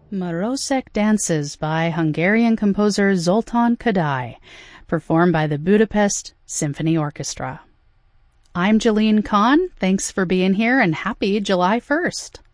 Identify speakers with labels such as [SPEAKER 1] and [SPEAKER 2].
[SPEAKER 1] Marosek Dances by Hungarian composer Zoltán Kodály, performed by the Budapest Symphony Orchestra. I'm Jalene Kahn. Thanks for being here and happy July 1st.